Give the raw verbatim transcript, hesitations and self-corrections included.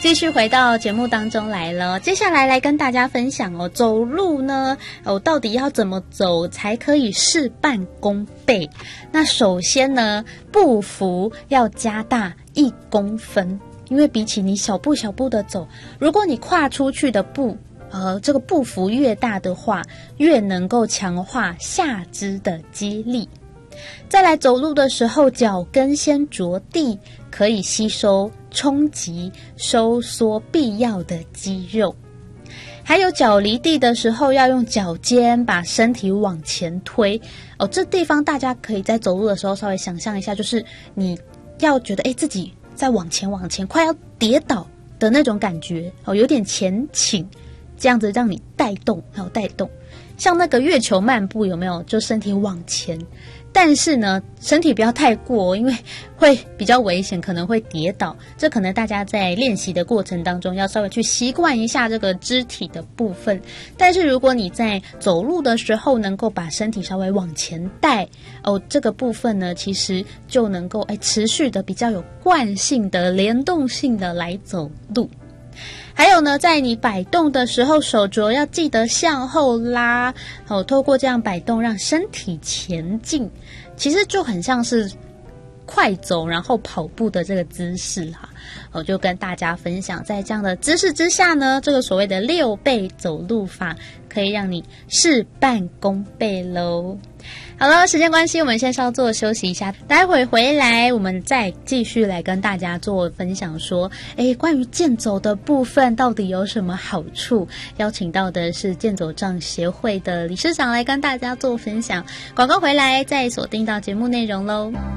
继续回到节目当中来了，接下来来跟大家分享哦，走路呢，哦，到底要怎么走才可以事半功倍？那首先呢，步幅要加大一公分，因为比起你小步小步的走，如果你跨出去的步，呃，这个步幅越大的话，越能够强化下肢的肌力。再来走路的时候，脚跟先着地，可以吸收冲击收缩必要的肌肉。还有脚离地的时候，要用脚尖把身体往前推哦。这地方大家可以在走路的时候稍微想象一下，就是你要觉得哎自己在往前往前，快要跌倒的那种感觉哦，有点前倾，这样子让你带动，还有带动。像那个月球漫步有没有？就身体往前。但是呢，身体不要太过，因为会比较危险，可能会跌倒。这可能大家在练习的过程当中要稍微去习惯一下这个肢体的部分。但是如果你在走路的时候能够把身体稍微往前带哦，这个部分呢，其实就能够哎持续的比较有惯性的联动性的来走路。还有呢，在你摆动的时候，手肘要记得向后拉，哦，透过这样摆动让身体前进，其实就很像是快走然后跑步的这个姿势哈。我就跟大家分享，在这样的姿势之下呢，这个所谓的六倍走路法可以让你事半功倍咯。好了，时间关系，我们先稍作休息一下，待会回来我们再继续来跟大家做分享说，诶，关于健走的部分到底有什么好处？邀请到的是健走障协会的理事长来跟大家做分享。广告回来再锁定到节目内容咯。